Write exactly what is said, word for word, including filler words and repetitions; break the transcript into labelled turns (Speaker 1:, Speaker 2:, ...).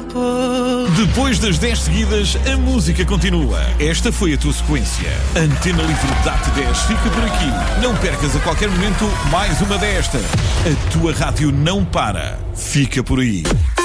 Speaker 1: Depois das dez seguidas, a música continua. Esta foi a tua sequência. Antena Livre D A T dez fica por aqui. Não percas a qualquer momento mais uma desta. A tua rádio não para. Fica por aí.